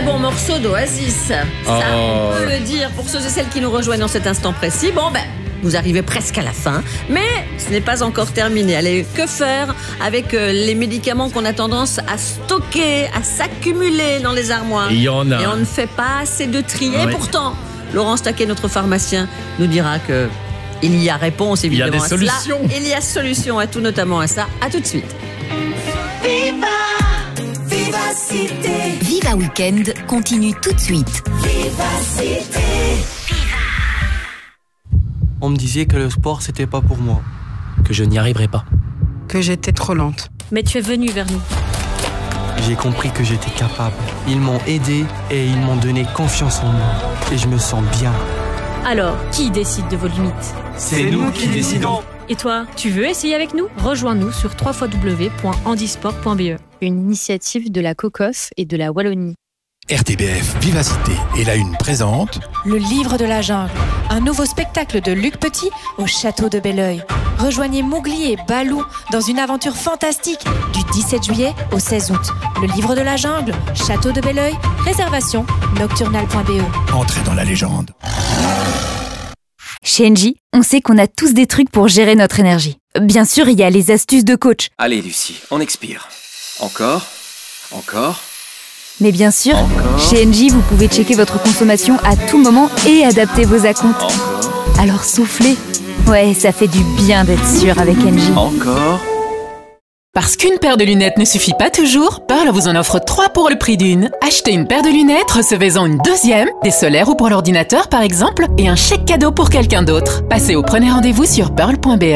bon morceau d'Oasis. Ça, on peut le dire pour ceux et celles qui nous rejoignent dans cet instant précis. Bon, vous arrivez presque à la fin, mais ce n'est pas encore terminé. Allez, que faire avec les médicaments qu'on a tendance à stocker, à s'accumuler dans les armoires? Il y en a. Et on ne fait pas assez de tri. Et pourtant, Laurent Staquet, notre pharmacien, nous dira que il y a réponse évidemment. Il y a des solutions. Il y a solution à tout, notamment à ça. À tout de suite. Vivacité. Viva Weekend continue tout de suite. Vivacité. On me disait que le sport, c'était pas pour moi. Que je n'y arriverais pas. Que j'étais trop lente. Mais tu es venu vers nous. J'ai compris que j'étais capable. Ils m'ont aidé et ils m'ont donné confiance en moi. Et je me sens bien. Alors, qui décide de vos limites? C'est nous qui décidons. Et toi, tu veux essayer avec nous? Rejoins-nous sur www.handisport.be. Une initiative de la COCOF et de la Wallonie. RTBF Vivacité et la Une présente Le Livre de la Jungle, un nouveau spectacle de Luc Petit au château de Belleuil. Rejoignez Mowgli et Balou dans une aventure fantastique du 17 juillet au 16 août. Le Livre de la Jungle, château de Belleuil, réservation nocturnal.be. Entrez dans la légende. Chez Engie, on sait qu'on a tous des trucs pour gérer notre énergie. Bien sûr, il y a les astuces de coach. Allez Lucie, on expire. Encore. Mais bien sûr, chez Engie, vous pouvez checker votre consommation à tout moment et adapter vos acomptes. Alors soufflez. Ouais, ça fait du bien d'être sûr avec Engie. Encore. Parce qu'une paire de lunettes ne suffit pas toujours, Pearl vous en offre 3 pour le prix d'une. Achetez une paire de lunettes, recevez-en une deuxième, des solaires ou pour l'ordinateur par exemple, et un chèque cadeau pour quelqu'un d'autre. Passez au premier rendez-vous sur pearl.be.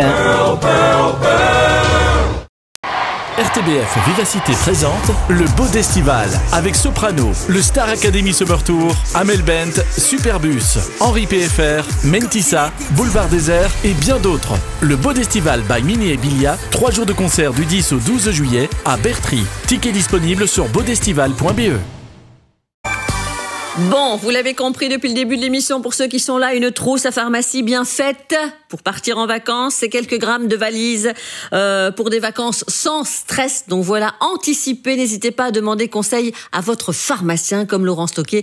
RTBF Vivacité présente le Beau Destival avec Soprano, le Star Academy Summer Tour, Amel Bent, Superbus, Henri PFR, Mentissa, Boulevard Désert et bien d'autres. Le Beau Destival by Mini et Bilia, 3 jours de concert du 10 au 12 juillet à Bertry. Tickets disponibles sur beaudestival.be. Bon, vous l'avez compris depuis le début de l'émission, pour ceux qui sont là, une trousse à pharmacie bien faite pour partir en vacances. C'est quelques grammes de valises pour des vacances sans stress. Donc voilà, anticipez, n'hésitez pas à demander conseil à votre pharmacien comme Laurent Staquet,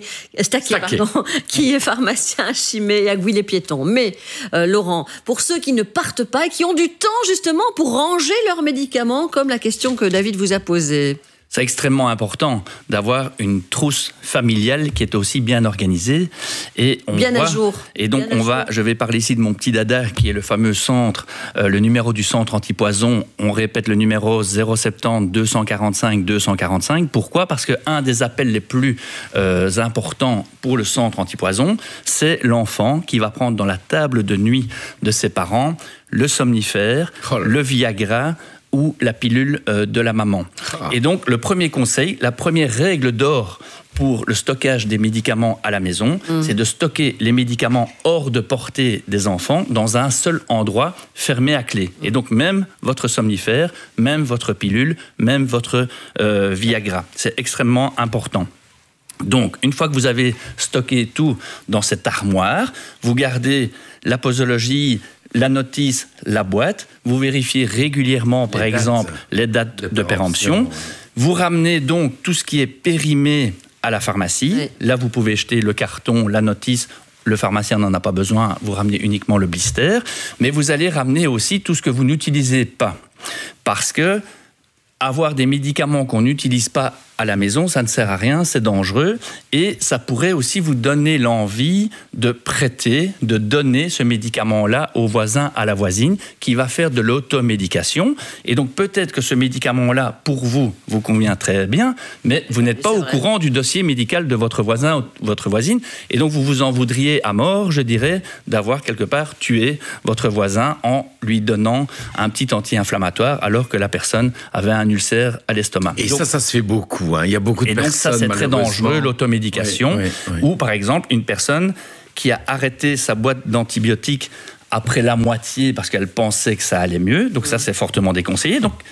qui est pharmacien à Chimay et à Gouy-les-Piétons. Mais Laurent, pour ceux qui ne partent pas et qui ont du temps justement pour ranger leurs médicaments, comme la question que David vous a posée. C'est extrêmement important d'avoir une trousse familiale qui est aussi bien organisée et à jour. Et donc je vais parler ici de mon petit dada qui est le fameux centre, le numéro du centre antipoison. On répète le numéro 070 245 245. Pourquoi? Parce que un des appels les plus importants pour le centre antipoison, c'est l'enfant qui va prendre dans la table de nuit de ses parents le somnifère, le Viagra ou la pilule de la maman. Et donc, le premier conseil, la première règle d'or pour le stockage des médicaments à la maison, c'est de stocker les médicaments hors de portée des enfants dans un seul endroit fermé à clé. Et donc, même votre somnifère, même votre pilule, même votre Viagra. C'est extrêmement important. Donc, une fois que vous avez stocké tout dans cette armoire, vous gardez la posologie, la notice, la boîte, vous vérifiez régulièrement, par exemple, les dates de péremption. Vous ramenez donc tout ce qui est périmé à la pharmacie. Oui. Là, vous pouvez jeter le carton, la notice. Le pharmacien n'en a pas besoin, vous ramenez uniquement le blister. Mais vous allez ramener aussi tout ce que vous n'utilisez pas. Parce que avoir des médicaments qu'on n'utilise pas à la maison, ça ne sert à rien, c'est dangereux. Et ça pourrait aussi vous donner l'envie de prêter, de donner ce médicament-là au voisin, à la voisine, qui va faire de l'automédication. Et donc peut-être que ce médicament-là, pour vous, vous convient très bien, mais vous n'êtes pas au courant du dossier médical de votre voisin ou votre voisine. Et donc vous vous en voudriez à mort, je dirais, d'avoir quelque part tué votre voisin en lui donnant un petit anti-inflammatoire alors que la personne avait un ulcère à l'estomac. Et donc, ça se fait beaucoup. Il y a beaucoup de personnes. Et donc ça, c'est très dangereux, l'automédication. Oui. Ou par exemple, une personne qui a arrêté sa boîte d'antibiotiques après la moitié parce qu'elle pensait que ça allait mieux. Donc ça, c'est fortement déconseillé. Donc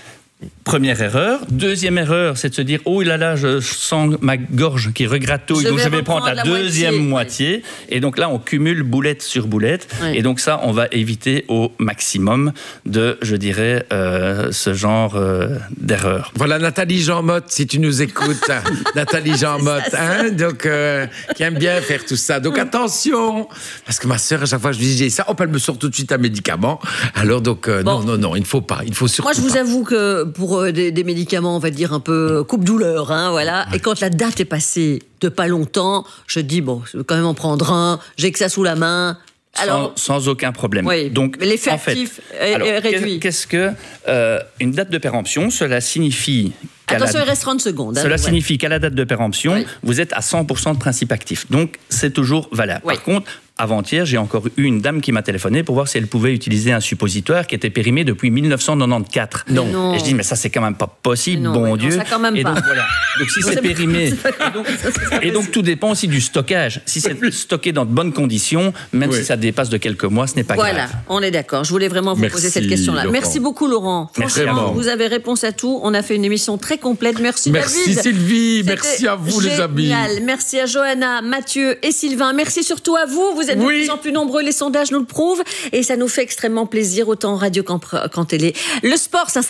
Première erreur. Deuxième erreur, c'est de se dire « Oh là là, je sens ma gorge qui regratouille, donc je vais prendre la deuxième moitié. » Et donc là, on cumule boulette sur boulette. Oui. Et donc ça, on va éviter au maximum de, je dirais, ce genre d'erreur. Voilà, Nathalie Jean-Motte, si tu nous écoutes. Nathalie Jean-Motte, hein, donc, qui aime bien faire tout ça. Donc attention, parce que ma sœur, à chaque fois, je lui dis « J'ai ça », hop, elle me sort tout de suite un médicament. Alors donc, non, il ne faut pas. Il faut surtout Moi, je vous avoue que pour des médicaments, on va dire un peu coupe-douleur, hein, voilà. Ouais. Et quand la date est passée de pas longtemps, je dis, bon, je vais quand même en prendre un, j'ai que ça sous la main. Alors, sans aucun problème. Oui, donc, mais l'effet actif est réduit. Qu'est-ce que une date de péremption? Cela signifie... Attention, il reste 30 secondes. Cela signifie qu'à la date de péremption, vous êtes à 100% de principe actif. Donc, c'est toujours valable. Oui. Par contre, avant-hier, j'ai encore eu une dame qui m'a téléphoné pour voir si elle pouvait utiliser un suppositoire qui était périmé depuis 1994. Non. Et je dis, mais ça, c'est quand même pas possible, bon Dieu. Ça quand même et pas. Donc, voilà. Donc, si c'est périmé... Et donc, tout dépend aussi du stockage. Si c'est stocké dans de bonnes conditions, même si ça dépasse de quelques mois, ce n'est pas grave. Voilà, on est d'accord. Je voulais vraiment vous poser cette question-là. Laurent. Merci beaucoup, Laurent. Franchement, vous avez réponse à tout. On a fait une émission très complète. Merci David. Merci Sylvie. Merci à vous, les amis. Merci à Johanna, Mathieu et Sylvain. Merci surtout à vous. Vous êtes de plus en plus nombreux. Les sondages nous le prouvent. Et ça nous fait extrêmement plaisir, autant en radio qu'en télé. Le sport, ça...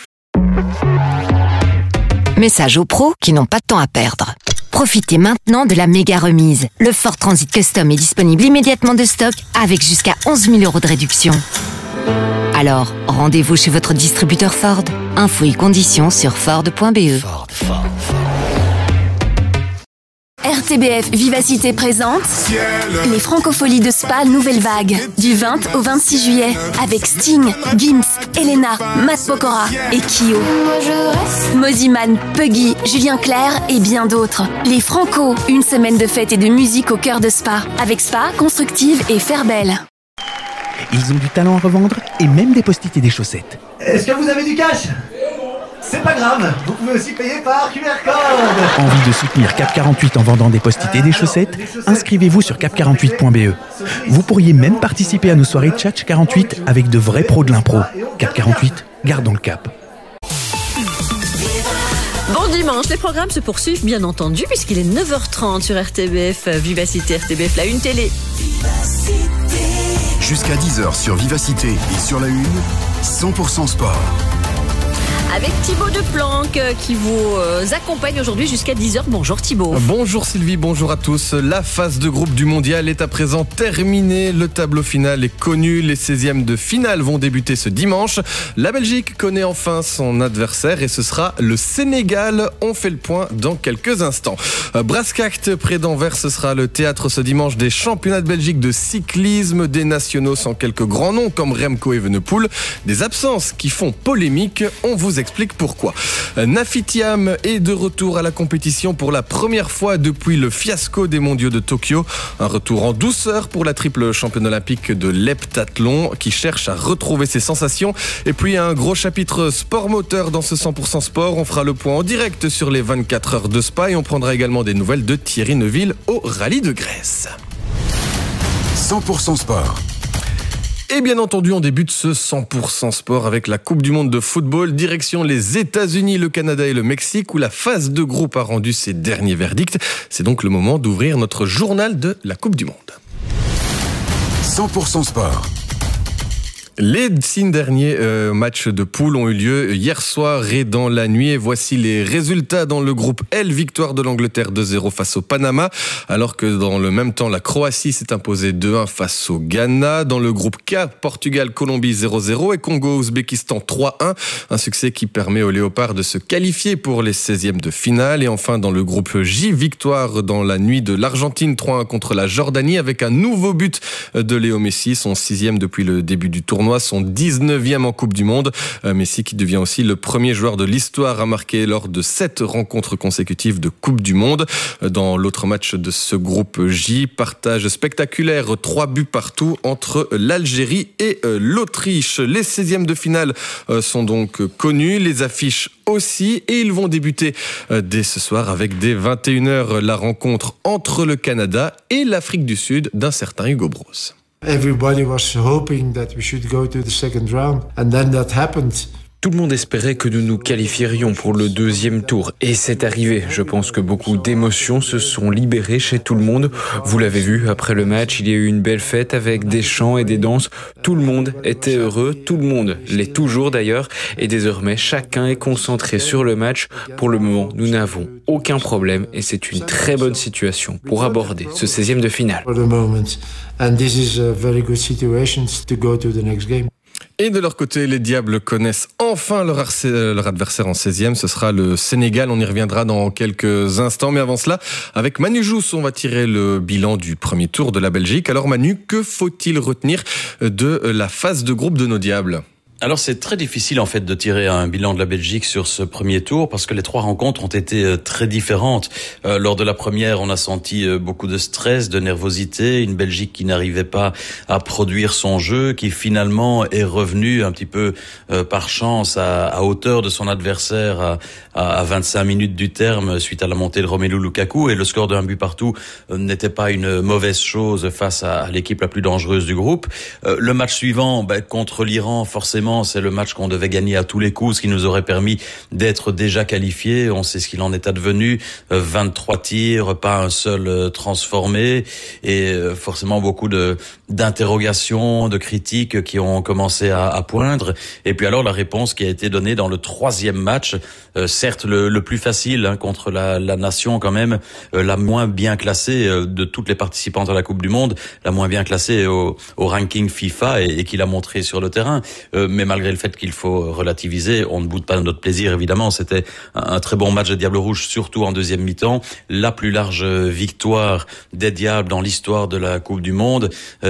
Message aux pros qui n'ont pas de temps à perdre. Profitez maintenant de la méga remise. Le Ford Transit Custom est disponible immédiatement de stock avec jusqu'à 11 000 € de réduction. Alors, rendez-vous chez votre distributeur Ford. Infos et conditions sur Ford.be. RTBF Vivacité présente les Francopholies de Spa Nouvelle Vague du 20 au 26 juillet avec Sting, Gims, Elena, Matt Pokora et Kyo. Moziman, Puggy, Julien Clerc et bien d'autres. Les Franco, une semaine de fête et de musique au cœur de Spa avec Spa, Constructive et Fairbelle. Ils ont du talent à revendre et même des post-it et des chaussettes. Est-ce que vous avez du cash ? C'est pas grave, vous pouvez aussi payer par QR code. Envie de soutenir Cap 48 en vendant des post-it et des chaussettes ? Inscrivez-vous sur cap48.be. Vous pourriez même participer à nos soirées Tchatch 48 avec de vrais pros de l'impro. Cap 48, gardons le cap. Bon dimanche, les programmes se poursuivent bien entendu puisqu'il est 9h30 sur RTBF, Vivacité, RTBF, la Une télé. Jusqu'à 10h sur Vivacité et sur la Une, 100% sport. Avec Thibaut Deplanque qui vous accompagne aujourd'hui jusqu'à 10h. Bonjour Thibaut. Bonjour Sylvie, bonjour à tous. La phase de groupe du mondial est à présent terminée. Le tableau final est connu. Les 16e de finale vont débuter ce dimanche. La Belgique connaît enfin son adversaire et ce sera le Sénégal. On fait le point dans quelques instants. Brascacht près d'Anvers, ce sera le théâtre ce dimanche des championnats de Belgique de cyclisme, des nationaux sans quelques grands noms comme Remco Evenepoel. Des absences qui font polémique. On vous explique pourquoi. Nafitiam est de retour à la compétition pour la première fois depuis le fiasco des mondiaux de Tokyo. Un retour en douceur pour la triple championne olympique de l'heptathlon qui cherche à retrouver ses sensations. Et puis un gros chapitre sport moteur dans ce 100% sport. On fera le point en direct sur les 24 heures de Spa et on prendra également des nouvelles de Thierry Neuville au Rallye de Grèce. 100% sport. Et bien entendu, on débute ce 100% sport avec la Coupe du Monde de football, direction les États-Unis, le Canada et le Mexique, où la phase de groupe a rendu ses derniers verdicts. C'est donc le moment d'ouvrir notre journal de la Coupe du Monde. 100% sport. Les 6 derniers matchs de poule ont eu lieu hier soir et dans la nuit. Et voici les résultats dans le groupe L. Victoire de l'Angleterre 2-0 face au Panama. Alors que dans le même temps, la Croatie s'est imposée 2-1 face au Ghana. Dans le groupe K, Portugal-Colombie 0-0 et Congo-Ouzbékistan 3-1. Un succès qui permet aux Léopards de se qualifier pour les 16e de finale. Et enfin, dans le groupe J, victoire dans la nuit de l'Argentine 3-1 contre la Jordanie avec un nouveau but de Léo Messi, son 6e depuis le début du tournoi. Son 19e en Coupe du Monde. Messi qui devient aussi le premier joueur de l'histoire à marquer lors de 7 rencontres consécutives de Coupe du Monde. Dans l'autre match de ce groupe J, partage spectaculaire, 3 buts partout entre l'Algérie et l'Autriche. Les 16e de finale sont donc connus, les affiches aussi, et ils vont débuter dès ce soir avec dès 21h la rencontre entre le Canada et l'Afrique du Sud d'un certain Hugo Broos. Everybody was hoping that we should go to the second round, and then that happened. Tout le monde espérait que nous nous qualifierions pour le deuxième tour. Et c'est arrivé. Je pense que beaucoup d'émotions se sont libérées chez tout le monde. Vous l'avez vu, après le match, il y a eu une belle fête avec des chants et des danses. Tout le monde était heureux, tout le monde l'est toujours d'ailleurs. Et désormais, chacun est concentré sur le match. Pour le moment, nous n'avons aucun problème et c'est une très bonne situation pour aborder ce 16e de finale. Et de leur côté, les Diables connaissent enfin leur adversaire en 16e. Ce sera le Sénégal. On y reviendra dans quelques instants. Mais avant cela, avec Manu Jousse, on va tirer le bilan du premier tour de la Belgique. Alors Manu, que faut-il retenir de la phase de groupe de nos Diables ? Alors c'est très difficile en fait de tirer un bilan de la Belgique sur ce premier tour parce que les trois rencontres ont été très différentes. Lors de la première, on a senti beaucoup de stress, de nervosité, une Belgique qui n'arrivait pas à produire son jeu, qui finalement est revenue un petit peu par chance à hauteur de son adversaire à 25 minutes du terme suite à la montée de Romelu Lukaku, et le score de 1 but partout n'était pas une mauvaise chose face à l'équipe la plus dangereuse du groupe. Le match suivant contre l'Iran, forcément c'est le match qu'on devait gagner à tous les coups, ce qui nous aurait permis d'être déjà qualifiés. On sait ce qu'il en est advenu, 23 tirs, pas un seul transformé, et forcément beaucoup d'interrogations, de critiques qui ont commencé à poindre. Et puis alors la réponse qui a été donnée dans le troisième match, certes le plus facile contre la nation quand même, la moins bien classée de toutes les participantes à la Coupe du Monde, la moins bien classée au ranking FIFA, et qui l'a montré sur le terrain. Mais malgré le fait qu'il faut relativiser, on ne boude pas de notre plaisir évidemment. C'était un très bon match des Diables Rouges, surtout en deuxième mi-temps. La plus large victoire des Diables dans l'histoire de la Coupe du Monde,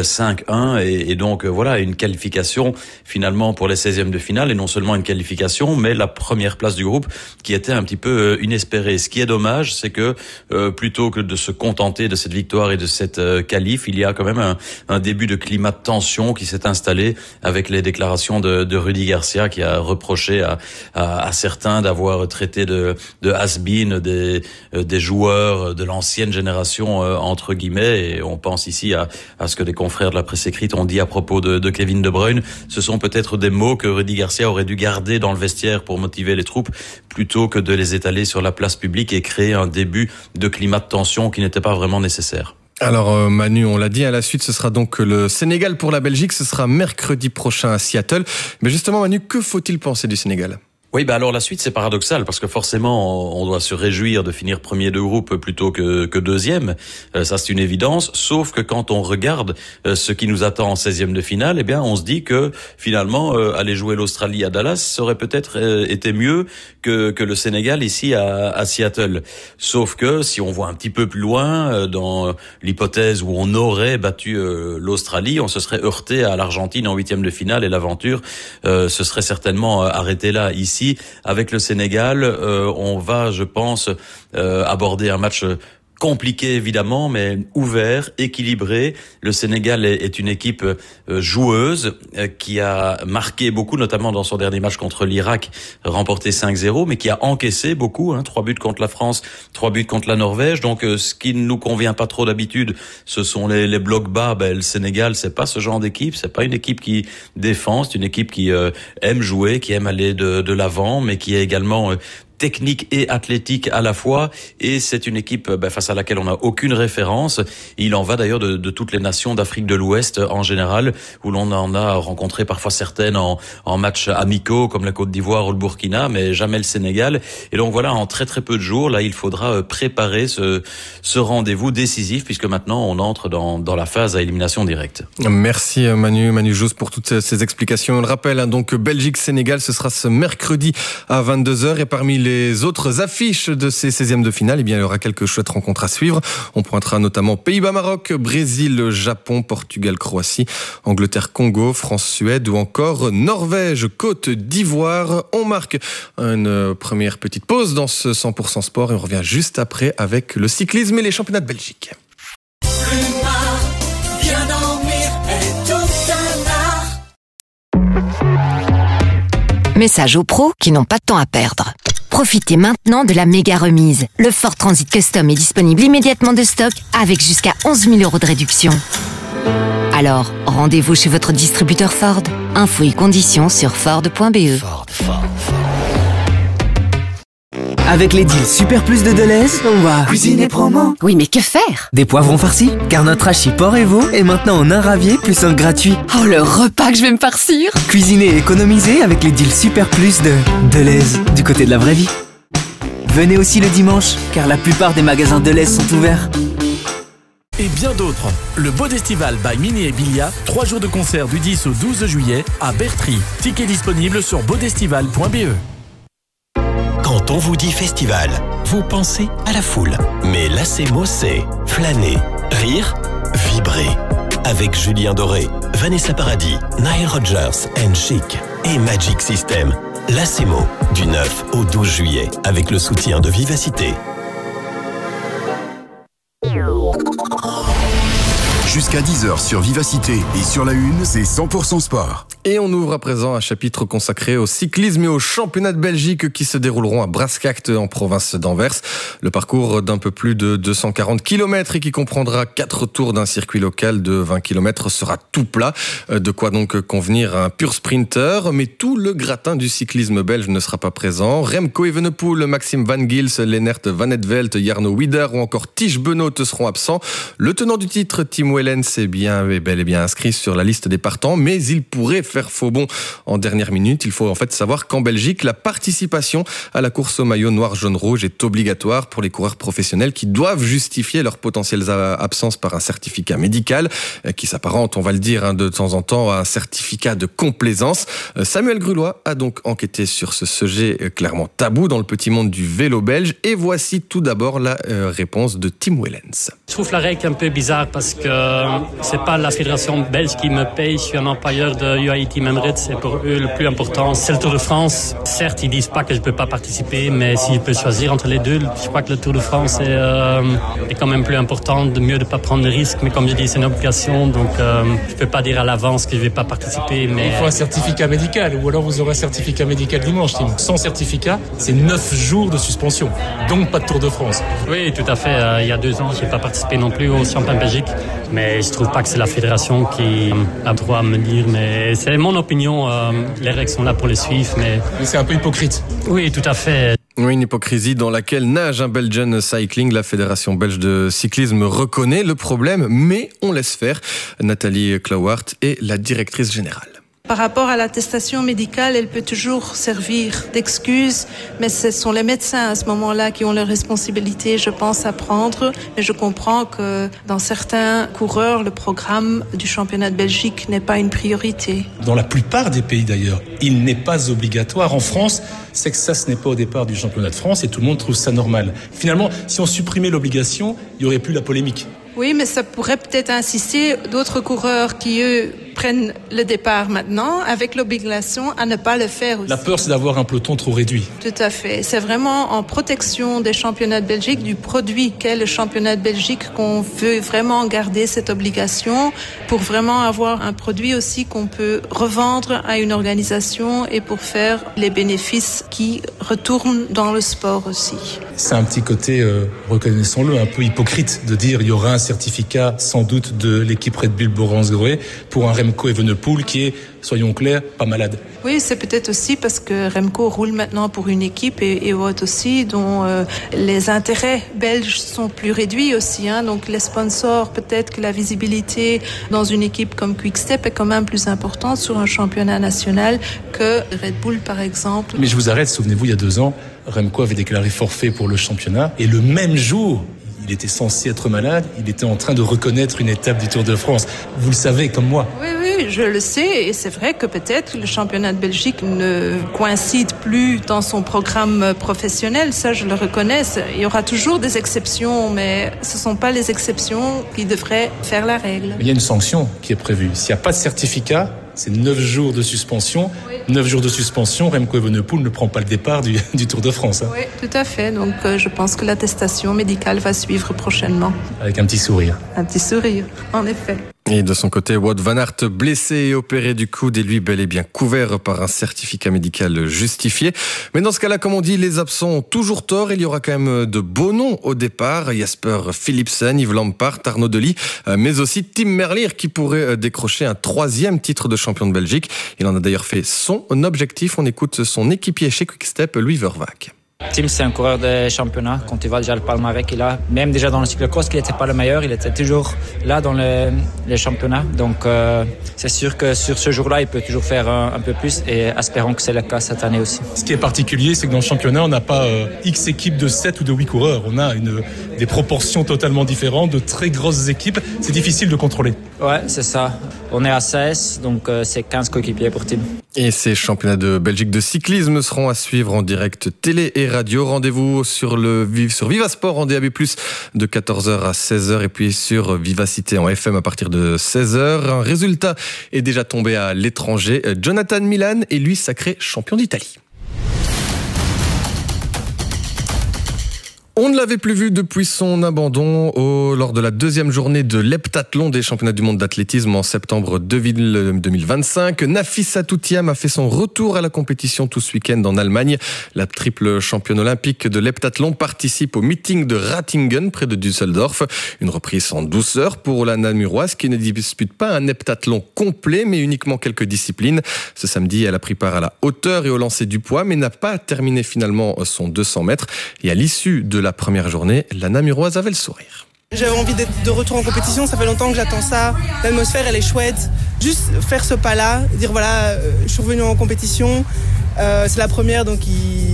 5-1, et donc voilà, une qualification finalement pour les 16e de finale, et non seulement une qualification, mais la première place du groupe qui était un petit peu inespérée. Ce qui est dommage, c'est que plutôt que de se contenter de cette victoire et de cette qualif, il y a quand même un début de climat de tension qui s'est installé avec les déclarations de Rudy Garcia, qui a reproché à certains d'avoir traité de has-been des joueurs de l'ancienne génération entre guillemets, et on pense ici à ce que des confrères de la presse écrite ont dit à propos de Kevin De Bruyne. Ce sont peut-être des mots que Rudy Garcia aurait dû garder dans le vestiaire pour motiver les troupes, plutôt que de les étaler sur la place publique et créer un début de climat de tension qui n'était pas vraiment nécessaire. Alors Manu, on l'a dit, à la suite ce sera donc le Sénégal pour la Belgique, ce sera mercredi prochain à Seattle. Mais justement Manu, que faut-il penser du Sénégal ? Oui, alors la suite c'est paradoxal parce que forcément on doit se réjouir de finir premier de groupe plutôt que deuxième. Ça c'est une évidence. Sauf que quand on regarde ce qui nous attend en 16e de finale, eh bien on se dit que finalement aller jouer l'Australie à Dallas serait peut-être été mieux que le Sénégal ici à Seattle. Sauf que si on voit un petit peu plus loin dans l'hypothèse où on aurait battu l'Australie, on se serait heurté à l'Argentine en 8e de finale et l'aventure se serait certainement arrêtée là. Ici, avec le Sénégal, on va, je pense, aborder un match compliqué évidemment, mais ouvert, équilibré. Le Sénégal est une équipe joueuse qui a marqué beaucoup, notamment dans son dernier match contre l'Irak, remporté 5-0, mais qui a encaissé beaucoup, 3 buts contre la France, 3 buts contre la Norvège. Donc ce qui ne nous convient pas trop d'habitude, ce sont les blocs bas. Le Sénégal, c'est pas ce genre d'équipe, c'est pas une équipe qui défend, c'est une équipe qui aime jouer, qui aime aller de l'avant, mais qui est également technique et athlétique à la fois, et c'est une équipe face à laquelle on n'a aucune référence. Il en va d'ailleurs de toutes les nations d'Afrique de l'Ouest en général, où l'on en a rencontré parfois certaines en matchs amicaux comme la Côte d'Ivoire ou le Burkina, mais jamais le Sénégal. Et donc voilà, en très très peu de jours, là il faudra préparer ce rendez-vous décisif, puisque maintenant on entre dans la phase à élimination directe. Merci Manu Jousse pour toutes ces explications. On le rappelle, donc Belgique-Sénégal, ce sera ce mercredi à 22h, et parmi les autres affiches de ces 16e de finale, eh bien, il y aura quelques chouettes rencontres à suivre. On pointera notamment Pays-Bas-Maroc, Brésil-Japon, Portugal-Croatie, Angleterre-Congo, France-Suède ou encore Norvège-Côte d'Ivoire. On marque une première petite pause dans ce 100% sport et on revient juste après avec le cyclisme et les championnats de Belgique. Message aux pros qui n'ont pas de temps à perdre. Profitez maintenant de la méga remise. Le Ford Transit Custom est disponible immédiatement de stock avec jusqu'à 11 000 € de réduction. Alors, rendez-vous chez votre distributeur Ford. Infos et conditions sur Ford.be. Ford. Avec les deals Super Plus de Deleuze, on va cuisiner promo. Oui, mais que faire? Des poivrons farcis, car notre hachis porc et veau est maintenant en un ravier plus un gratuit. Oh, le repas que je vais me farcir! Cuisiner et économiser avec les deals Super Plus de Deleuze, du côté de la vraie vie. Venez aussi le dimanche, car la plupart des magasins Deleuze sont ouverts. Et bien d'autres. Le Bodestival by Mini et Bilia, 3 jours de concert du 10 au 12 juillet à Bertry. Tickets disponibles sur bodestival.be. Quand on vous dit festival, vous pensez à la foule. Mais l'ACMO, c'est flâner, rire, vibrer. Avec Julien Doré, Vanessa Paradis, Nile Rodgers and Chic et Magic System. L'ACMO, du 9 au 12 juillet, avec le soutien de Vivacité. Jusqu'à 10h sur Vivacité et sur la Une, c'est 100% sport. Et on ouvre à présent un chapitre consacré au cyclisme et aux championnats de Belgique qui se dérouleront à Brascact en province d'Anvers. Le parcours d'un peu plus de 240 km et qui comprendra 4 tours d'un circuit local de 20 km sera tout plat. De quoi donc convenir à un pur sprinter, mais tout le gratin du cyclisme belge ne sera pas présent. Remco Evenepoel, Maxime Van Gils, Lennert Van Etvelt, Jarno Wieder ou encore Tige Benoot seront absents. Le tenant du titre, Tim Wellens, est bel et bien inscrit sur la liste des partants, mais il pourrait faire faux bond en dernière minute. Il faut en fait savoir qu'en Belgique, la participation à la course au maillot noir-jaune-rouge est obligatoire pour les coureurs professionnels qui doivent justifier leur potentielle absence par un certificat médical qui s'apparente, on va le dire, de temps en temps à un certificat de complaisance. Samuel Grulois a donc enquêté sur ce sujet clairement tabou dans le petit monde du vélo belge et voici tout d'abord la réponse de Tim Wellens. Je trouve la règle un peu bizarre parce que c'est pas la fédération belge qui me paye, je suis un employeur de UAE Team Emirates et pour eux le plus important c'est le Tour de France. Certes ils disent pas que je peux pas participer, mais si je peux choisir entre les deux, je crois que le Tour de France est quand même plus important, de mieux de pas prendre de risques, mais comme je dis c'est une obligation donc je peux pas dire à l'avance que je vais pas participer. Mais il faut un certificat médical ou alors vous aurez un certificat médical dimanche, Tim. Sans certificat c'est 9 jours de suspension, donc pas de Tour de France. Oui tout à fait, il y a 2 ans j'ai pas participé non plus au championnat Belgique, mais je trouve pas que c'est la fédération qui a le droit à me dire, mais c'est mon opinion, les règles sont là pour les suivre, mais c'est un peu hypocrite. Oui tout à fait. Oui, une hypocrisie dans laquelle nage un Belgian Cycling. La Fédération belge de cyclisme reconnaît le problème, mais on laisse faire. Nathalie Klauwart est la directrice générale. Par rapport à l'attestation médicale, elle peut toujours servir d'excuse, mais ce sont les médecins à ce moment-là qui ont leur responsabilité, je pense, à prendre. Mais je comprends que dans certains coureurs, le programme du championnat de Belgique n'est pas une priorité. Dans la plupart des pays d'ailleurs, il n'est pas obligatoire. En France, c'est que ça, ce n'est pas au départ du championnat de France et tout le monde trouve ça normal. Finalement, si on supprimait l'obligation, il n'y aurait plus la polémique. Oui, mais ça pourrait peut-être insister d'autres coureurs qui, eux, prennent le départ maintenant avec l'obligation à ne pas le faire aussi. La peur, c'est d'avoir un peloton trop réduit. Tout à fait. C'est vraiment en protection des championnats de Belgique, du produit qu'est le championnat de Belgique, qu'on veut vraiment garder cette obligation pour vraiment avoir un produit aussi qu'on peut revendre à une organisation et pour faire les bénéfices qui retournent dans le sport aussi. C'est un petit côté, reconnaissons-le, un peu hypocrite de dire il y aura un certificat sans doute de l'équipe Red Bull Borans-Grohe pour un Remco Evenepoel qui est, soyons clairs, pas malade. Oui, c'est peut-être aussi parce que Remco roule maintenant pour une équipe et Wout aussi dont les intérêts belges sont plus réduits aussi. Donc les sponsors, peut-être que la visibilité dans une équipe comme Quick-Step est quand même plus importante sur un championnat national que Red Bull par exemple. Mais je vous arrête, souvenez-vous, il y a 2 ans, Remco avait déclaré forfait pour le championnat et le même jour, il était censé être malade, il était en train de reconnaître une étape du Tour de France. Vous le savez comme moi. Oui, je le sais et c'est vrai que peut-être le championnat de Belgique ne coïncide plus dans son programme professionnel, ça je le reconnais. Il y aura toujours des exceptions, mais ce ne sont pas les exceptions qui devraient faire la règle. Il y a une sanction qui est prévue. S'il n'y a pas de certificat, c'est 9 jours de suspension. Oui. 9 jours de suspension, Remco Evenepoel ne prend pas le départ du Tour de France. Oui, tout à fait. Donc je pense que l'attestation médicale va suivre prochainement. Avec un petit sourire. Un petit sourire, en effet. Et de son côté, Wout van Aert, blessé et opéré du coude, et lui bel et bien couvert par un certificat médical justifié. Mais dans ce cas-là, comme on dit, les absents ont toujours tort. Il y aura quand même de beaux noms au départ. Jasper Philipsen, Yves Lampaert, Arnaud Delis, mais aussi Tim Merlier qui pourrait décrocher un 3e titre de champion de Belgique. Il en a d'ailleurs fait son objectif. On écoute son équipier chez Quick-Step, Louis Vervaek. Tim, c'est un coureur de championnat. Quand tu vois déjà le palmarès qu'il a, même déjà dans le cyclocross, qu'il n'était pas le meilleur, il était toujours là dans le championnat. Donc, c'est sûr que sur ce jour-là, il peut toujours faire un peu plus et espérons que c'est le cas cette année aussi. Ce qui est particulier, c'est que dans le championnat, on n'a pas X équipes de 7 ou de 8 coureurs. On a des proportions totalement différentes, de très grosses équipes. C'est difficile de contrôler. Ouais, c'est ça. On est à 16, donc c'est 15 coéquipiers pour Tim. Et ces championnats de Belgique de cyclisme seront à suivre en direct télé et radio. Rendez-vous sur Vivasport en DAB+, de 14h à 16h, et puis sur Vivacité en FM à partir de 16h. Un résultat est déjà tombé à l'étranger. Jonathan Milan est lui sacré champion d'Italie. On ne l'avait plus vu depuis son abandon lors de la 2e journée de l'heptathlon des championnats du monde d'athlétisme en septembre 2025. Nafisa Toutiam a fait son retour à la compétition tout ce week-end en Allemagne. La triple championne olympique de l'heptathlon participe au meeting de Ratingen près de Düsseldorf. Une reprise en douceur pour la Namuroise qui ne dispute pas un heptathlon complet mais uniquement quelques disciplines. Ce samedi, elle a pris part à la hauteur et au lancer du poids mais n'a pas terminé finalement son 200 mètres. Et à l'issue de la première journée, la Namuroise avait le sourire. J'avais envie d'être de retour en compétition, ça fait longtemps que j'attends ça. L'atmosphère, elle est chouette. Juste faire ce pas-là, dire voilà, je suis revenu en compétition. C'est la première, donc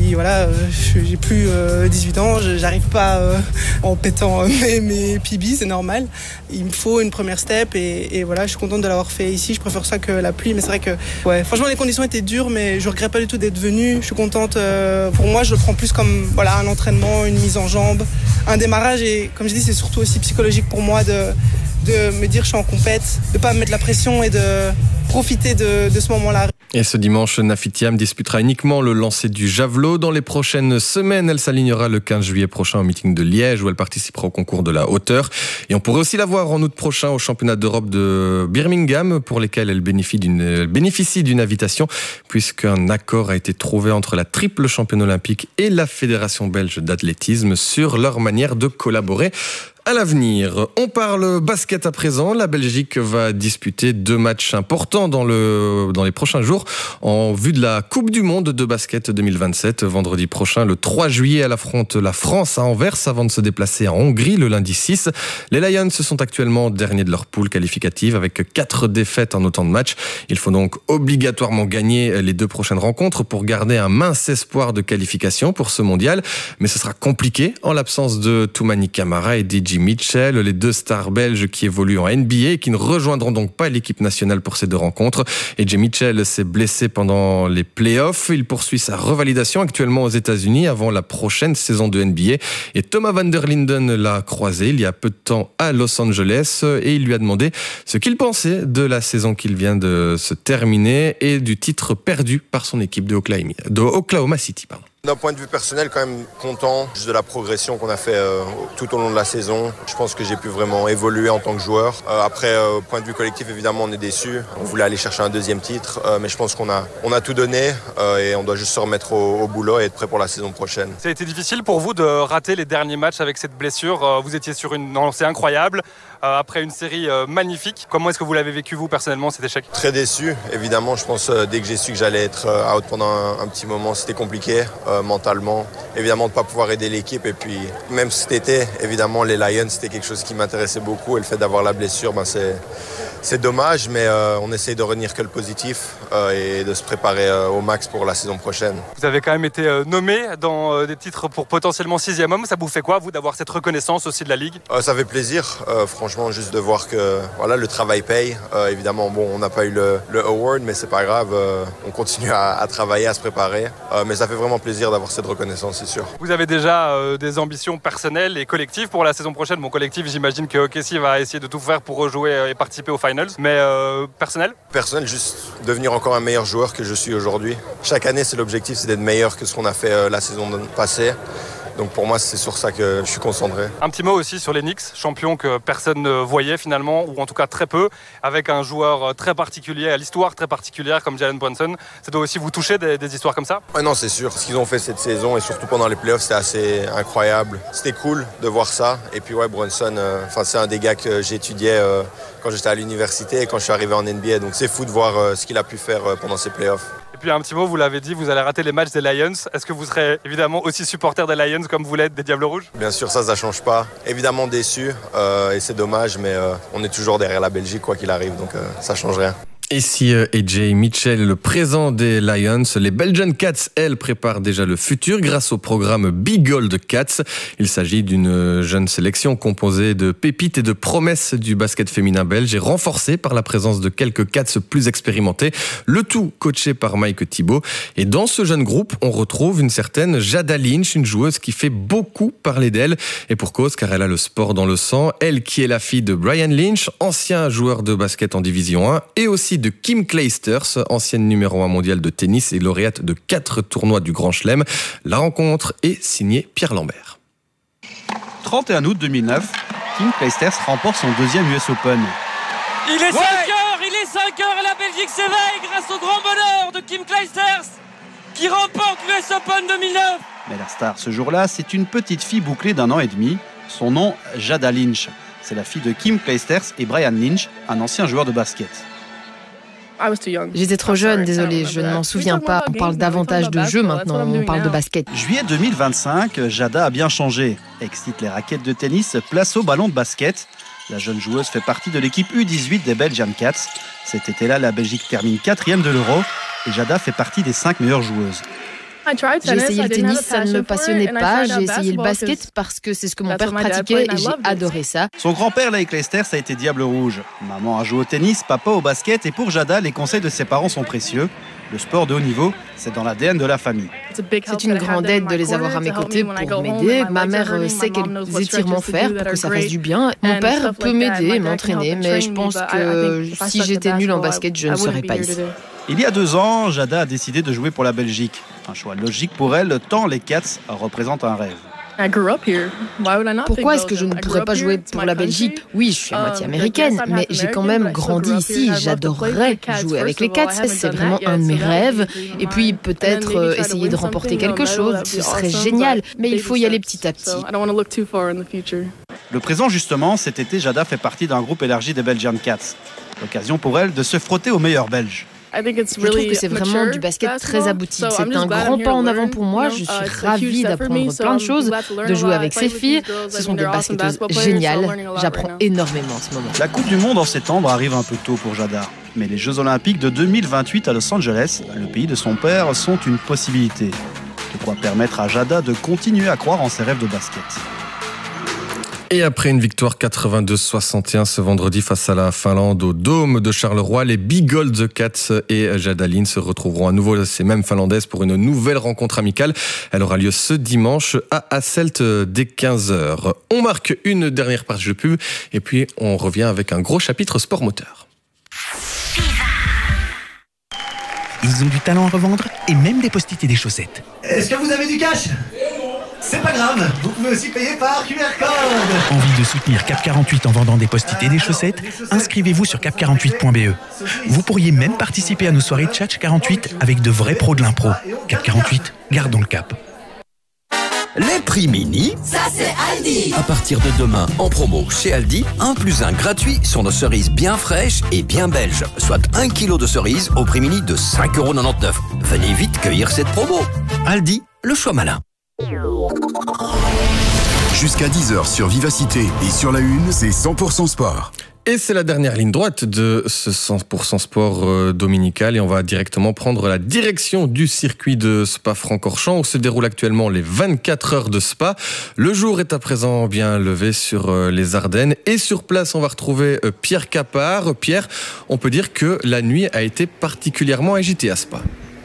j'ai plus 18 ans, j'arrive pas en pétant mes PB, c'est normal. Il me faut une première step et voilà, je suis contente de l'avoir fait ici. Je préfère ça que la pluie, mais c'est vrai que franchement les conditions étaient dures, mais je regrette pas du tout d'être venue. Je suis contente. Pour moi, je le prends plus comme un entraînement, une mise en jambe, un démarrage, et comme je dis, c'est surtout aussi psychologique pour moi de me dire je suis en compète, de pas me mettre la pression et de profiter de ce moment-là. Et ce dimanche, Nafi Thiam disputera uniquement le lancer du javelot. Dans les prochaines semaines, elle s'alignera le 15 juillet prochain au meeting de Liège où elle participera au concours de la hauteur. Et on pourrait aussi la voir en août prochain au championnat d'Europe de Birmingham pour lesquels elle bénéficie d'une invitation puisqu'un accord a été trouvé entre la triple championne olympique et la Fédération belge d'athlétisme sur leur manière de collaborer à l'avenir. On parle basket à présent. La Belgique va disputer 2 matchs importants dans les prochains jours en vue de la Coupe du Monde de basket 2027. Vendredi prochain, le 3 juillet, elle affronte la France à Anvers avant de se déplacer en Hongrie le lundi 6. Les Lions sont actuellement derniers de leur poule qualificative avec 4 défaites en autant de matchs. Il faut donc obligatoirement gagner les 2 prochaines rencontres pour garder un mince espoir de qualification pour ce mondial. Mais ce sera compliqué en l'absence de Toumani Camara et DJ Mitchell, les 2 stars belges qui évoluent en NBA et qui ne rejoindront donc pas l'équipe nationale pour ces 2 rencontres. Et DJ Mitchell s'est blessé pendant les playoffs. Il poursuit sa revalidation actuellement aux États-Unis avant la prochaine saison de NBA. Et Thomas van der Linden l'a croisé il y a peu de temps à Los Angeles et il lui a demandé ce qu'il pensait de la saison qu'il vient de se terminer et du titre perdu par son équipe de Oklahoma City. D'un point de vue personnel, quand même content juste de la progression qu'on a fait tout au long de la saison. Je pense que j'ai pu vraiment évoluer en tant que joueur. Après, point de vue collectif, évidemment, on est déçus. On voulait aller chercher un 2e titre, mais je pense qu'on a tout donné et on doit juste se remettre au boulot et être prêt pour la saison prochaine. Ça a été difficile pour vous de rater les derniers matchs avec cette blessure. Vous étiez sur une lancée incroyable après une série magnifique. Comment est-ce que vous l'avez vécu, vous, personnellement, cet échec? Très déçu, évidemment. Je pense dès que j'ai su que j'allais être out pendant un petit moment, c'était compliqué. Mentalement, évidemment de ne pas pouvoir aider l'équipe, et puis même cet été, évidemment les Lions c'était quelque chose qui m'intéressait beaucoup et le fait d'avoir la blessure, c'est dommage, mais on essaye de retenir que le positif et de se préparer au max pour la saison prochaine. Vous avez quand même été nommé dans des titres pour potentiellement 6e homme. Ça vous fait quoi, vous, d'avoir cette reconnaissance aussi de la Ligue? Ça fait plaisir, franchement, juste de voir que le travail paye. Évidemment, on n'a pas eu le award, mais c'est pas grave, on continue à travailler, à se préparer, mais ça fait vraiment plaisir d'avoir cette reconnaissance, c'est sûr. Vous avez déjà des ambitions personnelles et collectives pour la saison prochaine. Mon collectif, j'imagine que OKC va essayer de tout faire pour rejouer et participer aux finals. Mais personnel? Personnel, juste devenir encore un meilleur joueur que je suis aujourd'hui. Chaque année, c'est l'objectif, c'est d'être meilleur que ce qu'on a fait la saison passée. Donc pour moi, c'est sur ça que je suis concentré. Un petit mot aussi sur les Knicks, champion que personne ne voyait finalement, ou en tout cas très peu, avec un joueur très particulier, à l'histoire très particulière comme Jalen Brunson. Ça doit aussi vous toucher des histoires comme ça ? Ouais, non, c'est sûr. Ce qu'ils ont fait cette saison et surtout pendant les playoffs, c'était assez incroyable. C'était cool de voir ça. Et puis ouais, Brunson, c'est un des gars que j'étudiais quand j'étais à l'université et quand je suis arrivé en NBA. Donc c'est fou de voir ce qu'il a pu faire pendant ces playoffs. Et puis un petit mot, vous l'avez dit, vous allez rater les matchs des Lions. Est-ce que vous serez évidemment aussi supporter des Lions comme vous l'êtes des Diables Rouges ? Bien sûr, ça change pas. Évidemment déçu et c'est dommage, mais on est toujours derrière la Belgique quoi qu'il arrive, donc ça change rien. Et si AJ Mitchell est le présent des Lions, les Belgian Cats, elles, préparent déjà le futur grâce au programme Big Gold Cats. Il s'agit d'une jeune sélection composée de pépites et de promesses du basket féminin belge et renforcée par la présence de quelques Cats plus expérimentés, le tout coaché par Mike Thibault. Et dans ce jeune groupe, on retrouve une certaine Jada Lynch, une joueuse qui fait beaucoup parler d'elle. Et pour cause, car elle a le sport dans le sang. Elle qui est la fille de Brian Lynch, ancien joueur de basket en Division 1, et aussi de Kim Clijsters, ancienne numéro 1 mondiale de tennis et lauréate de 4 tournois du Grand Chelem. La rencontre est signée Pierre Lambert. 31 août 2009, Kim Clijsters remporte son deuxième US Open. Il est 5h et la Belgique s'éveille grâce au grand bonheur de Kim Clijsters qui remporte l'US Open 2009. Mais la star ce jour-là, c'est une petite fille bouclée d'1 an et demi. Son nom, Jada Lynch. C'est la fille de Kim Clijsters et Brian Lynch, un ancien joueur de basket. J'étais trop jeune, désolé, je ne m'en souviens pas. On parle davantage de jeu maintenant, on parle de basket. Juillet 2025, Jada a bien changé. Excite les raquettes de tennis, place au ballon de basket. La jeune joueuse fait partie de l'équipe U18 des Belgian Cats. Cet été-là, la Belgique termine 4e de l'Euro et Jada fait partie des 5 meilleures joueuses. J'ai essayé le tennis, ça ne me passionnait pas. J'ai essayé le basket parce que c'est ce que mon père pratiquait et j'ai adoré ça. Son grand-père, Leigh Clijsters, a été Diable Rouge. Maman a joué au tennis, papa au basket et pour Jada, les conseils de ses parents sont précieux. Le sport de haut niveau, c'est dans l'ADN de la famille. C'est une grande aide de les avoir à mes côtés pour m'aider. Ma mère sait quels étirements faire pour que ça fasse du bien. Mon père peut m'aider et m'entraîner, mais je pense que si j'étais nulle en basket, je ne serais pas ici. Il y a 2 ans, Jada a décidé de jouer pour la Belgique. Un choix logique pour elle, tant les Cats représentent un rêve. Pourquoi est-ce que je ne pourrais pas jouer pour la Belgique ? Oui, je suis à moitié américaine, mais j'ai quand même grandi ici. J'adorerais jouer avec les Cats. C'est vraiment un de mes rêves. Et puis peut-être essayer de remporter quelque chose. Ce serait génial. Mais il faut y aller petit à petit. Le présent, justement, cet été, Jada fait partie d'un groupe élargi des Belgian Cats. L'occasion pour elle de se frotter aux meilleurs Belges. Je trouve que c'est vraiment du basket très abouti. C'est un grand pas en avant pour moi. Je suis ravie d'apprendre plein de choses, de jouer avec ces filles. Ce sont des basketteuses géniales. J'apprends énormément en ce moment. La Coupe du Monde en septembre arrive un peu tôt pour Jada. Mais les Jeux Olympiques de 2028 à Los Angeles, le pays de son père, sont une possibilité. De quoi permettre à Jada de continuer à croire en ses rêves de basket. Et après une victoire 82-61 ce vendredi face à la Finlande au Dôme de Charleroi, les Big Gold Cats et Jada Lynch se retrouveront à nouveau, ces mêmes Finlandaises, pour une nouvelle rencontre amicale. Elle aura lieu ce dimanche à Hasselt dès 15h. On marque une dernière page de pub et puis on revient avec un gros chapitre sport moteur. Ils ont du talent à revendre et même des post-it et des chaussettes. Est-ce que vous avez du cash ? C'est pas grave, vous pouvez aussi payer par QR code. Envie de soutenir Cap 48 en vendant des post-it et des chaussettes ? Inscrivez-vous sur cap48.be. Vous pourriez même participer à nos soirées Tchatch 48 avec de vrais pros de l'impro. Cap 48, gardons le cap. Les prix mini, ça c'est Aldi. À partir de demain, en promo chez Aldi, 1+1 gratuit sur nos cerises bien fraîches et bien belges. Soit 1 kg de cerises au prix mini de 5,99 €. Venez vite cueillir cette promo. Aldi, le choix malin. Jusqu'à 10h sur Vivacité et sur la Une, c'est 100% sport. Et c'est la dernière ligne droite de ce 100% sport dominical et on va directement prendre la direction du circuit de Spa-Francorchamps où se déroulent actuellement les 24 heures de Spa. Le jour est à présent bien levé sur les Ardennes et sur place on va retrouver Pierre Capard. Pierre, on peut dire que la nuit a été particulièrement agitée à Spa.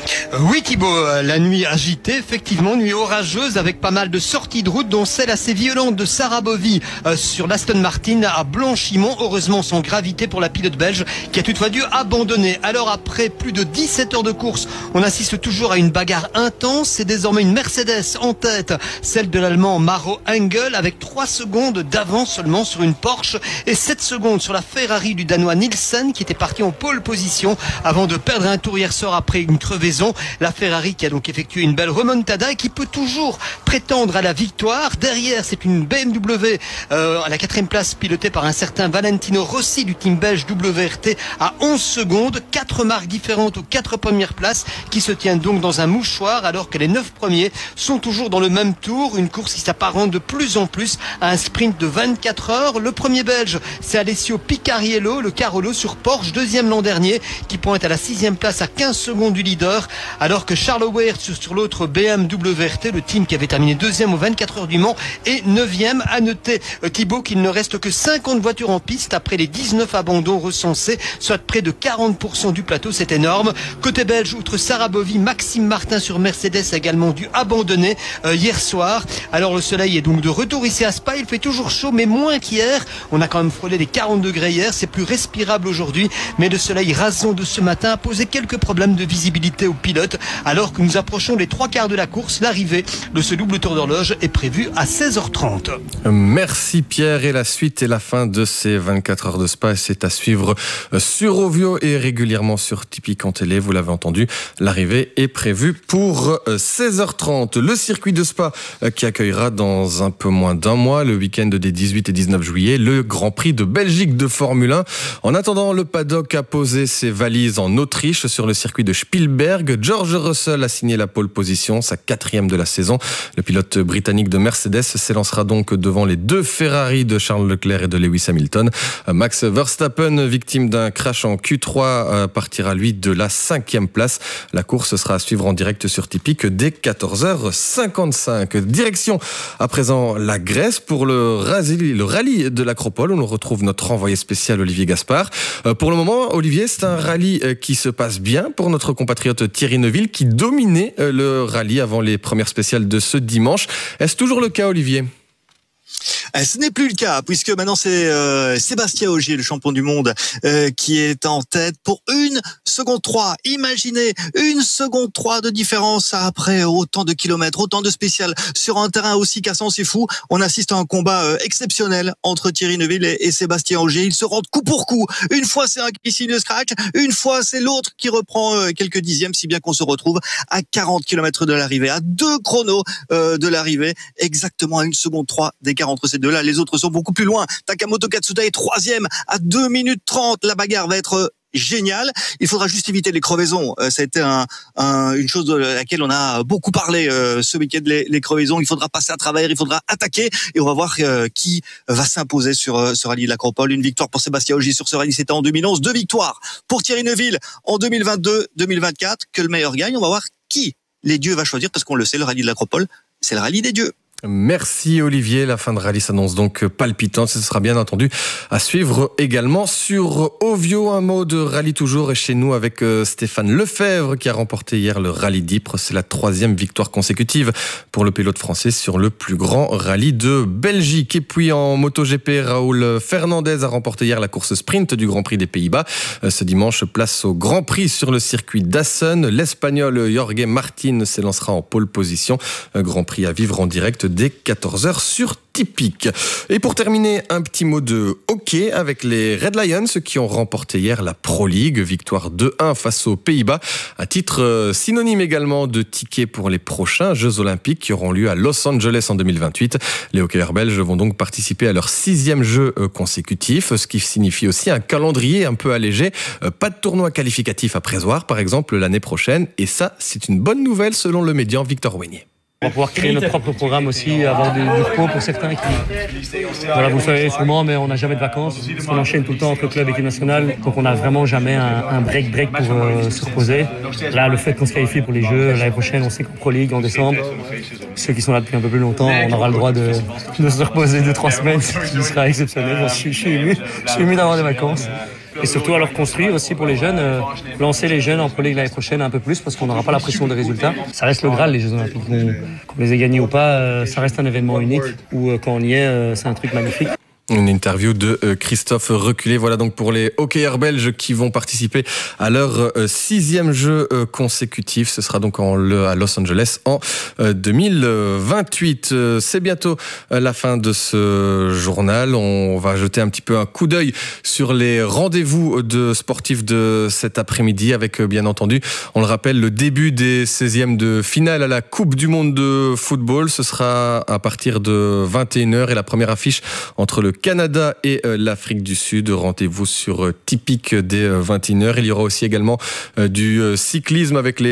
Oui Thibaut, la nuit agitée, effectivement, nuit orageuse avec pas mal de sorties de route, dont celle assez violente de Sarah Bovy sur l'Aston Martin à Blanchimont, heureusement sans gravité pour la pilote belge qui a toutefois dû abandonner. Alors après plus de 17 heures de course, on assiste toujours à une bagarre intense. C'est désormais une Mercedes en tête, celle de l'Allemand Maro Engel, avec 3 secondes d'avance seulement sur une Porsche et 7 secondes sur la Ferrari du Danois Nielsen qui était parti en pole position avant de perdre un tour hier soir après une crevaison. La Ferrari qui a donc effectué une belle remontada et qui peut toujours prétendre à la victoire. Derrière, c'est une BMW à la 4e place pilotée par un certain Valentino Rossi du team belge WRT à 11 secondes. 4 marques différentes aux 4 premières places qui se tiennent donc dans un mouchoir alors que les 9 premiers sont toujours dans le même tour. Une course qui s'apparente de plus en plus à un sprint de 24 heures. Le premier belge, c'est Alessio Picariello, le Carolo sur Porsche, 2e l'an dernier, qui pointe à la 6e place à 15 secondes du leader. Alors que Charles Weir sur l'autre BMW RT, le team qui avait terminé 2e aux 24 heures du Mans, est 9e. À noter, Thibaut, qu'il ne reste que 50 voitures en piste après les 19 abandons recensés, soit près de 40% du plateau, c'est énorme. Côté belge, outre Sarah Bovy, Maxime Martin sur Mercedes a également dû abandonner hier soir. Alors le soleil est donc de retour ici à Spa, il fait toujours chaud mais moins qu'hier. On a quand même frôlé les 40 degrés hier, c'est plus respirable aujourd'hui, mais le soleil rasant de ce matin a posé quelques problèmes de visibilité aux pilotes. Alors que nous approchons les 3/4 de la course, l'arrivée de ce double tour d'horloge est prévue à 16h30. Merci Pierre, et la suite et la fin de ces 24 heures de Spa, c'est à suivre sur Ovio et régulièrement sur Tipeee en télé. Vous l'avez entendu, l'arrivée est prévue pour 16h30. Le circuit de Spa qui accueillera dans un peu moins d'un mois, le week-end des 18 et 19 juillet, le Grand Prix de Belgique de Formule 1. En attendant, le paddock a posé ses valises en Autriche sur le circuit de Spielberg. George Russell a signé la pole position, sa 4e de la saison. Le pilote britannique de Mercedes s'élancera donc devant les 2 Ferrari de Charles Leclerc et de Lewis Hamilton. Max Verstappen, victime d'un crash en Q3, partira lui de la 5e place. La course sera à suivre en direct sur Tipeee dès 14h55. Direction à présent la Grèce pour le rallye de l'Acropole. On retrouve notre envoyé spécial Olivier Gaspard. Pour le moment, Olivier, c'est un rallye qui se passe bien pour notre compatriote Thierry Neuville qui dominait le rallye avant les premières spéciales de ce dimanche. Est-ce toujours le cas, Olivier ? Ce n'est plus le cas puisque maintenant c'est Sébastien Ogier, le champion du monde, qui est en tête pour 1 seconde 3. Imaginez 1 seconde 3 de différence après autant de kilomètres, autant de spéciales sur un terrain aussi cassant, c'est fou. On assiste à un combat exceptionnel entre Thierry Neuville et Sébastien Ogier. Ils se rendent coup pour coup. Une fois c'est un qui signe le scratch, une fois c'est l'autre qui reprend quelques dixièmes, si bien qu'on se retrouve à 40 km de l'arrivée, à 2 chronos de l'arrivée, exactement à 1 seconde 3 d'écart entre ces deux-là. Les autres sont beaucoup plus loin. Takamoto Katsuta est 3e à 2 minutes 30. La bagarre va être géniale. Il faudra juste éviter les crevaisons. Ça a été une chose de laquelle on a beaucoup parlé ce week-end, les crevaisons. Il faudra passer à travers, il faudra attaquer et on va voir qui va s'imposer sur ce rallye de l'Acropole. Une victoire pour Sébastien Ogier sur ce rallye, c'était en 2011. 2 victoires pour Thierry Neuville en 2022, 2024. Que le meilleur gagne. On va voir qui les dieux va choisir parce qu'on le sait, le rallye de l'Acropole, c'est le rallye des dieux. Merci Olivier, la fin de rallye s'annonce donc palpitante, ce sera bien entendu à suivre également sur Ovio. Un mot de rallye toujours et chez nous avec Stéphane Lefebvre qui a remporté hier le rallye d'Ypres. C'est la 3e victoire consécutive pour le pilote français sur le plus grand rallye de Belgique. Et puis en MotoGP, Raoul Fernandez a remporté hier la course sprint du Grand Prix des Pays-Bas. Ce dimanche, place au Grand Prix sur le circuit d'Assen. L'Espagnol Jorge Martin s'élancera en pole position. Un Grand Prix à vivre en direct dès 14h sur Tipeee. Et pour terminer, un petit mot de hockey avec les Red Lions qui ont remporté hier la Pro League, victoire 2-1 face aux Pays-Bas, à titre synonyme également de ticket pour les prochains Jeux Olympiques qui auront lieu à Los Angeles en 2028. Les hockeyeurs belges vont donc participer à leur 6e jeu consécutif, ce qui signifie aussi un calendrier un peu allégé. Pas de tournoi qualificatif à prévoir, par exemple, l'année prochaine. Et ça, c'est une bonne nouvelle selon le médian Victor Weigné. On va pouvoir créer notre propre programme aussi, avoir du repos pour certains qui... Voilà, vous le savez sûrement, mais on n'a jamais de vacances. Parce qu'on enchaîne tout le temps entre club et équipe nationale. Donc on n'a vraiment jamais un break pour se reposer. Là, le fait qu'on se qualifie pour les Jeux, l'année prochaine, on sait qu'en Pro League, en décembre, ceux qui sont là depuis un peu plus longtemps, on aura le droit de se reposer 2-3 semaines, ce qui sera exceptionnel. Je suis ému d'avoir des vacances. Et surtout alors construire aussi pour les jeunes, lancer les jeunes en Pro League l'année prochaine un peu plus parce qu'on n'aura pas la pression des résultats. Ça reste le Graal les Jeux Olympiques. Qu'on les ait gagnés ou pas, ça reste un événement unique où quand on y est, c'est un truc magnifique. Une interview de Christophe Reculé. Voilà donc pour les hockeyeurs belges qui vont participer à leur 6e jeu consécutif. Ce sera donc à Los Angeles en 2028. C'est bientôt la fin de ce journal. On va jeter un petit peu un coup d'œil sur les rendez-vous de sportifs de cet après-midi avec, bien entendu, on le rappelle, le début des 16e de finale à la Coupe du Monde de football. Ce sera à partir de 21h et la première affiche entre le Canada et l'Afrique du Sud. Rendez-vous sur Typique dès 21h. Il y aura aussi également du cyclisme avec les